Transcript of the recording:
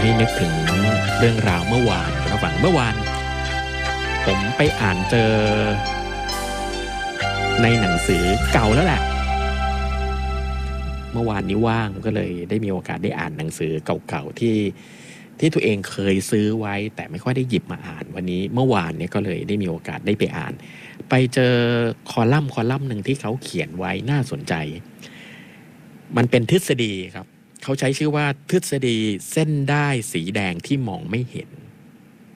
ให้นึกถึงเรื่องราวเมื่อวานระหว่างเมื่อวานผมไปอ่านเจอในหนังสือเก่าแล้วแหละเมื่อวานนี้ว่างก็เลยได้มีโอกาสได้อ่านหนังสือเก่าๆที่ตัวเองเคยซื้อไว้แต่ไม่ค่อยได้หยิบมาอ่านวันนี้เมื่อวานเนี่ยก็เลยได้มีโอกาสได้ไปอ่านไปเจอคอลัมน์หนึ่งที่เขาเขียนไว้น่าสนใจมันเป็นทฤษฎีครับเขาใช้ชื่อว่าทฤษฎีเส้นด้ายสีแดงที่มองไม่เห็น